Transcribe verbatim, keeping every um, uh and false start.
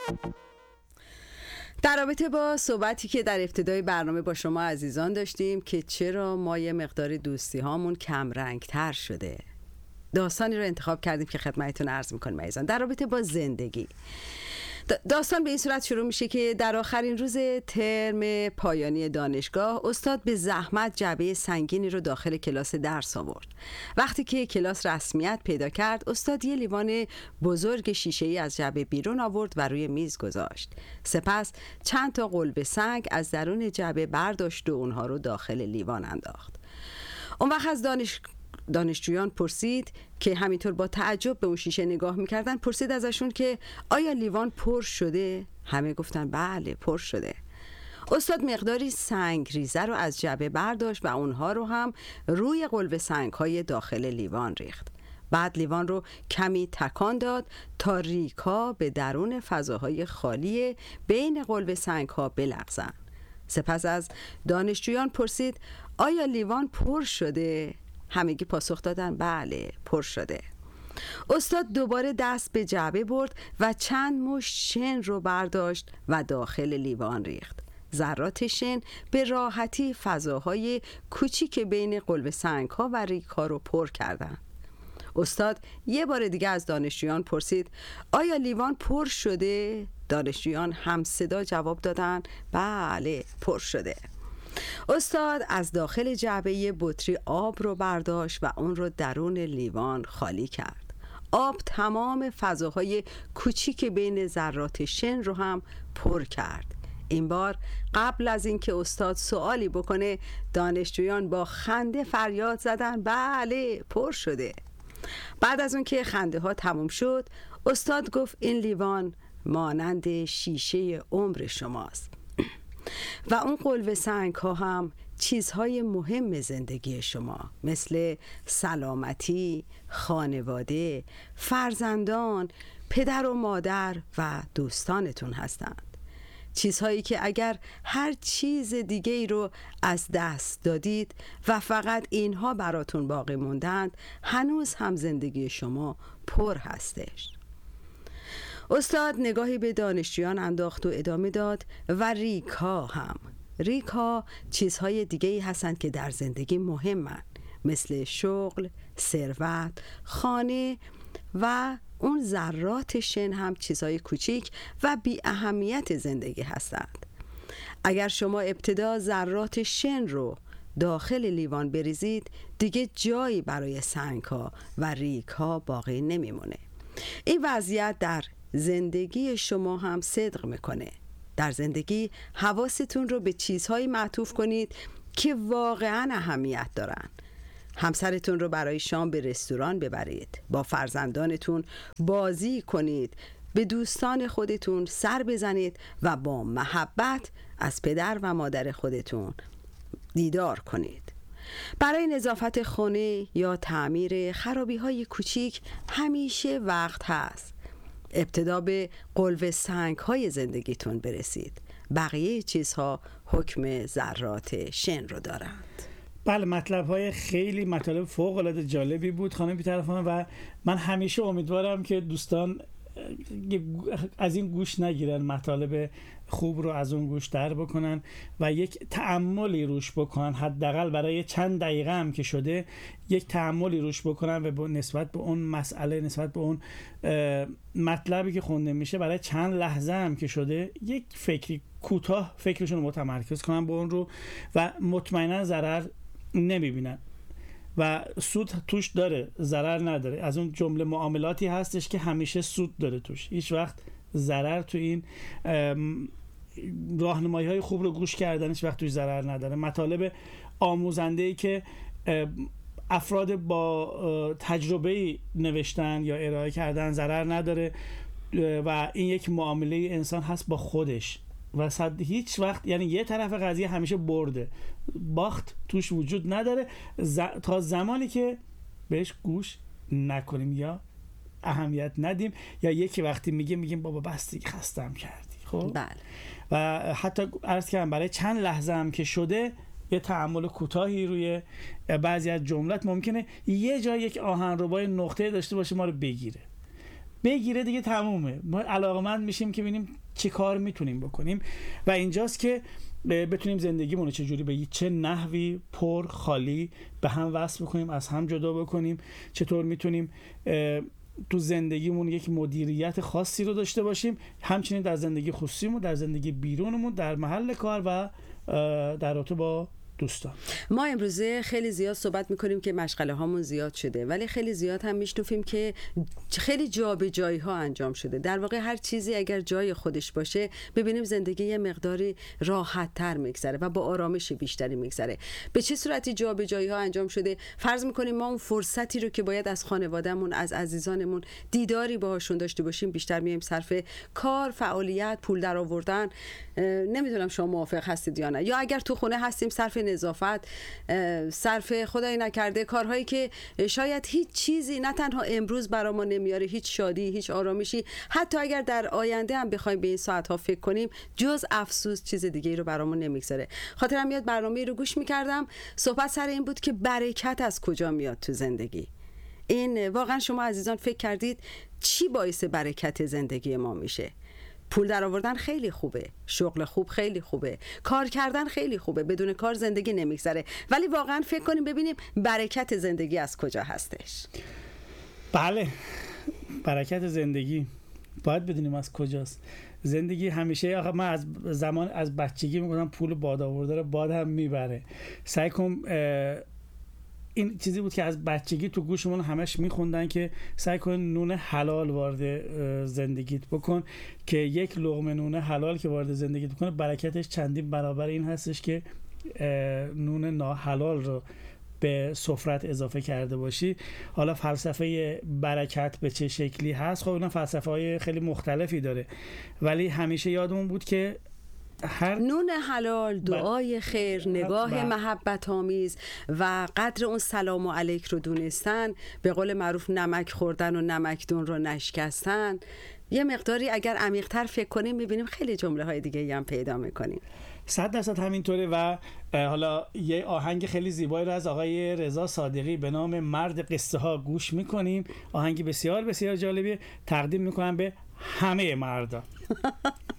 در رابطه با صحبتی که در ابتدای برنامه با شما عزیزان داشتیم که چرا ما یه مقدار دوستی هامون کم رنگ تر شده، داستانی رو انتخاب کردیم که خدمتتون عرض میکنیم عزیزان. در رابطه با زندگی، داستان به این صورت شروع میشه که در آخرین روز ترم پایانی دانشگاه استاد به زحمت جعبه سنگینی رو داخل کلاس درس آورد. وقتی که کلاس رسمیت پیدا کرد، استاد یه لیوان بزرگ شیشه‌ای از جعبه بیرون آورد و روی میز گذاشت. سپس چند تا قلب سنگ از درون جعبه برداشت و اونها رو داخل لیوان انداخت. اون وقت از دانش دانشجویان پرسید که همینطور با تعجب به اون شیشه نگاه میکردن، پرسید ازشون که آیا لیوان پر شده؟ همه گفتن بله پر شده. استاد مقداری سنگ ریزه رو از جعبه برداشت و اونها رو هم روی قلب سنگ های داخل لیوان ریخت. بعد لیوان رو کمی تکان داد تا ریگ‌ها به درون فضاهای خالی بین قلب سنگ ها بلغزن. سپس از دانشجویان پرسید آیا لیوان پر شده؟ همگی پاسخ دادن بله پر شده. استاد دوباره دست به جعبه برد و چند مشت شن رو برداشت و داخل لیوان ریخت. ذرات شن به راحتی فضاهای کوچیک بین قلب سنگ ها و ریگ ها رو پر کردند. استاد یه بار دیگه از دانشجویان پرسید آیا لیوان پر شده؟ دانشجویان هم صدا جواب دادن بله پر شده. استاد از داخل جعبه بطری آب رو برداشت و اون رو درون لیوان خالی کرد. آب تمام فضاهای کوچیک بین ذرات شن رو هم پر کرد. این بار قبل از اینکه استاد سوالی بکنه، دانشجویان با خنده فریاد زدن بله پر شده. بعد از اون که خنده ها تموم شد، استاد گفت این لیوان مانند شیشه عمر شماست و اون قلب سنگ ها هم چیزهای مهم زندگی شما مثل سلامتی، خانواده، فرزندان، پدر و مادر و دوستانتون هستند. چیزهایی که اگر هر چیز دیگه ای رو از دست دادید و فقط اینها براتون باقی موندند، هنوز هم زندگی شما پر هستش. استاد نگاهی به دانشجویان انداخت و ادامه داد و ریگ ها هم. ریگ ها چیزهای دیگه ای هستند که در زندگی مهمن، مثل شغل، ثروت، خانه و اون ذرات شن هم چیزهای کوچیک و بی اهمیت زندگی هستند. اگر شما ابتدا ذرات شن رو داخل لیوان بریزید، دیگه جایی برای سنگ ها و ریگ ها باقی نمیمونه. این وضعیت در زندگی شما هم صدق میکنه. در زندگی حواستون رو به چیزهایی معطوف کنید که واقعا اهمیت دارن. همسرتون رو برای شام به رستوران ببرید، با فرزندانتون بازی کنید، به دوستان خودتون سر بزنید و با محبت از پدر و مادر خودتون دیدار کنید. برای نظافت خانه یا تعمیر خرابی‌های کوچیک همیشه وقت هست. ابتدا به قلب سنگ‌های زندگیتون برسید. بقیه چیزها حکم ذرات شن رو دارند. بله، مطلب های خیلی مطالب فوق العاده جالبی بود خانم بی‌طرفان و من همیشه امیدوارم که دوستان از این گوش نگیرن، مطالب خوب رو از اون گوش در بکنن و یک تأملی روش بکنن، حداقل برای چند دقیقه هم که شده یک تأملی روش بکنن و نسبت به اون مسئله، نسبت به اون مطلبی که خونده میشه برای چند لحظه هم که شده یک فکری کوتاه فکرشون رو متمرکز کنن به اون رو و مطمئنا ضرر نمیبینن و سود توش داره، ضرر نداره. از اون جمله معاملاتی هستش که همیشه سود داره توش، هیچ وقت ضرر تو این راهنمایی های خوب رو گوش کردنش وقت توش ضرر نداره. مطالب آموزنده‌ای که افراد با تجربه نوشتن یا ارائه کردن ضرر نداره و این یک معامله انسان هست با خودش و صد هیچ وقت، یعنی یه طرف قضیه همیشه برده، باخت توش وجود نداره ز... تا زمانی که بهش گوش نکنیم یا اهمیت ندیم یا یکی وقتی میگه میگیم بابا بس دیگه خستم کردی. خب بله. و حتی عرض کردم برای چند لحظه هم که شده یه تأمل کوتاهی روی بعضی از جملات ممکنه یه جا یک آهنربای نقطه داشته باشه ما رو بگیره. بگیره دیگه تمومه. ما علاقمند میشیم که ببینیم چه کار میتونیم بکنیم و اینجاست که بتونیم زندگیمون رو چجوری به چه نحوی پر خالی به هم وصل بکنیم، از هم جدا بکنیم، چطور میتونیم تو زندگیمون یک مدیریت خاصی رو داشته باشیم، همچنین در زندگی خصوصیمون، در زندگی بیرونمون، در محل کار و در رابطه با دوستان. ما امروزه خیلی زیاد صحبت میکنیم که مشغله هامون زیاد شده، ولی خیلی زیاد هم میشنویم که خیلی جابجایی ها انجام شده. در واقع هر چیزی اگر جای خودش باشه ببینیم زندگی یه مقداری راحت تر میگذره و با آرامش بیشتری میگذره. به چه صورتی جابجایی ها انجام شده؟ فرض میکنیم ما اون فرصتی رو که باید از خانوادهمون، از عزیزانمون دیداری باهاشون داشته باشیم بیشتر میایم صرف کار، فعالیت، پول در آوردن. نمیدونم شما موافق هستید یا نه، یا اگر تو خونه هستیم صرف نظافت، صرف خدای نکرده کارهایی که شاید هیچ چیزی نه تنها امروز برامون نمیاره، هیچ شادی، هیچ آرامشی، حتی اگر در آینده هم بخوایم به این ساعتها فکر کنیم جز افسوس چیز دیگه ای رو برامون نمیگذاره. خاطرم میاد برنامه رو گوش میکردم، صحبت سر این بود که برکت از کجا میاد تو زندگی. این واقعا شما عزیزان فکر کردید چی باعث برکت زندگی ما میشه؟ پول در آوردن خیلی خوبه، شغل خوب خیلی خوبه، کار کردن خیلی خوبه، بدون کار زندگی نمیگذره، ولی واقعا فکر کنیم ببینیم برکت زندگی از کجا هستش. بله، برکت زندگی باید بدونیم از کجاست. زندگی همیشه، آخه من از زمان از بچگی میگم پول باد آورده رو باد هم میبره. سعی کنم، این چیزی بود که از بچگی تو گوشمون همش میخوندن که سعی کن نون حلال وارد زندگیت بکن، که یک لقمه نون حلال که وارد زندگیت بکنه برکتش چندین برابر این هستش که نون ناحلال رو به سفرت اضافه کرده باشی. حالا فلسفه برکت به چه شکلی هست، خب اینا فلسفه های خیلی مختلفی داره، ولی همیشه یادمون بود که هر نون حلال، دعای خیر، نگاه محبت آمیز و قدر اون سلام و علیک رو دونستن، به قول معروف نمک خوردن و نمکدون رو نشکستن. یه مقداری اگر عمیق‌تر فکر کنیم می‌بینیم خیلی جمله های دیگه هم پیدا می‌کنیم. صد درصد همینطوره. و حالا یه آهنگ خیلی زیبایی رو از آقای رضا صادقی به نام مرد قصه ها گوش می‌کنیم. آهنگی بسیار بسیار جالبی تقدیم می‌کنم به همه مردا.